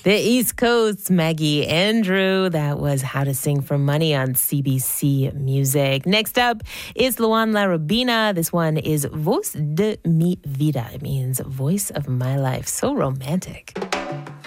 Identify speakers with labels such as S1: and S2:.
S1: The East Coast, Maggie Andrew. That was How to Sing for Money on CBC Music. Next up is Luan Larabina. This one is Voz de mi vida. It means voice of my life. So romantic.